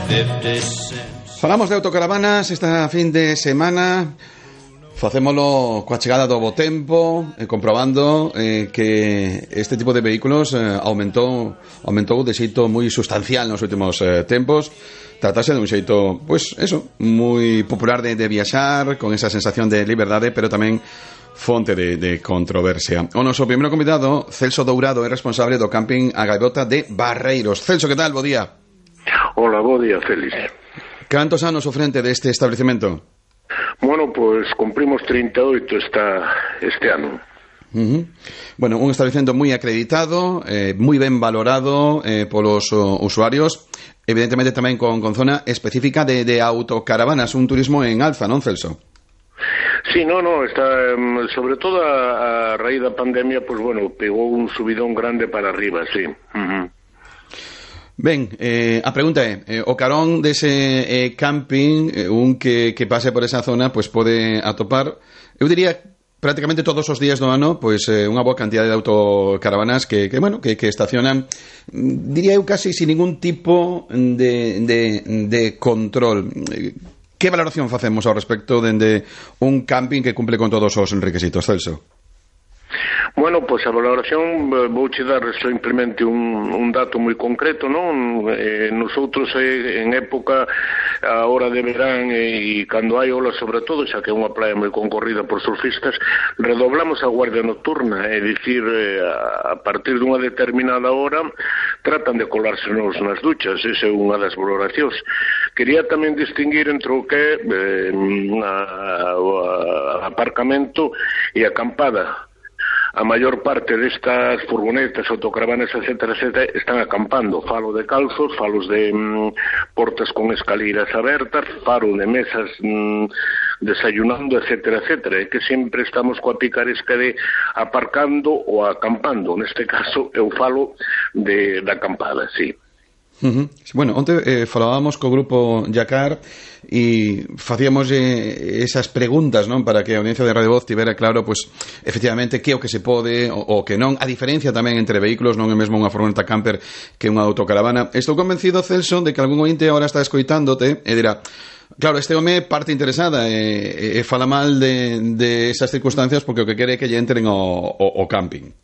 50 cents. Falamos de autocaravanas esta fin de semana. Facémolo coa chegada do bo tempo, comprobando que este tipo de vehículos aumentou de xeito moi sustancial nos últimos tempos. Tratase de un xeito, pois eso, moi popular de viaxar, con esa sensación de liberdade, pero tamén fonte de controversia. O noso primeiro convidado, Celso Dourado, é responsable do camping A Gaivota de Barreiros. Celso, que tal? Bo día. Hola, bo día, Félix. Cantos anos ao frente deste establecemento? Bueno, pues cumprimos 38 este ano. Bueno, un establecemento moi acreditado, moi ben valorado polos usuarios, evidentemente tamén con zona específica de autocaravanas, un turismo en alza, non, Celso? Sí, no, está, sobre todo a raíz da pandemia, pues bueno, pegou un subidón grande para arriba, sí. Ben, a pregunta é, o carón dese camping, un que pase por esa zona, pois pode atopar, eu diría, prácticamente todos os días do ano, pois unha boa cantidad de autocaravanas que estacionan, diría eu, casi sin ningún tipo de control. Que valoración facemos ao respecto dende un camping que cumple con todos os requisitos, Celso? Bueno, pois a valoración vouche dar simplemente un dato moi concreto, non? Nosotros en época, a hora de verán e cando hai olas sobre todo, xa que é unha playa moi concorrida por surfistas, redoblamos a guardia nocturna, é dicir, a partir dunha determinada hora tratan de colársenos nas duchas, esa é unha das valoracións. Quería tamén distinguir entre o que é o aparcamento e a acampada. A maior parte destas furgonetas, autocaravanas, etcétera, están acampando. Falo de calzos, falos de portas con escaleras abertas, falo de mesas desayunando, etcétera. É que sempre estamos coa picaresca de aparcando ou acampando. Neste caso, eu falo da acampada, sí. Bueno, onte falábamos co grupo Yacar e facíamos esas preguntas, non, para que a audiencia de Radio Voz tivera claro, pois, efectivamente, que o que se pode o que non, a diferencia tamén entre vehículos, non é mesmo unha furgoneta camper que unha autocaravana. Estou convencido, Celso, de que algún ointe agora está escoitándote e dirá, claro, este home parte interesada e fala mal de esas circunstancias porque o que quere é que lle entren o camping.